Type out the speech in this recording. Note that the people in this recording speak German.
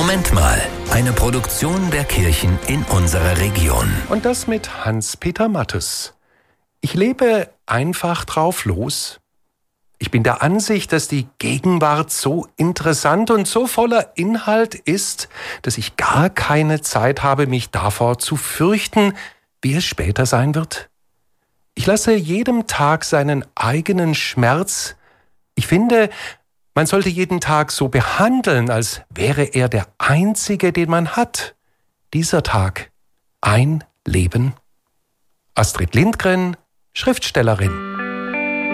Moment mal, eine Produktion der Kirchen in unserer Region. Und das mit Hans-Peter Mattes. Ich lebe einfach drauf los. Ich bin der Ansicht, dass die Gegenwart so interessant und so voller Inhalt ist, dass ich gar keine Zeit habe, mich davor zu fürchten, wie es später sein wird. Ich lasse jedem Tag seinen eigenen Schmerz. Ich finde, man sollte jeden Tag so behandeln, als wäre er der einzige, den man hat. Dieser Tag, ein Leben. Astrid Lindgren, Schriftstellerin.